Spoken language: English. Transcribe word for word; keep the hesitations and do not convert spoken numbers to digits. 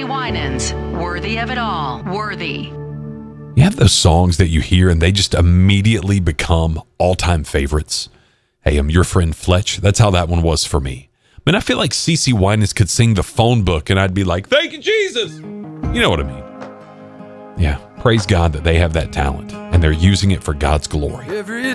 Winans, Worthy of It All. Worthy. You have those songs that you hear and they just immediately become all-time favorites. Hey, I'm your friend Fletch. That's how that one was for me. Man, I feel like CeCe Winans could sing The Phone Book and I'd be like, thank you, Jesus. You know what I mean? Yeah, praise God that they have that talent and they're using it for God's glory. Every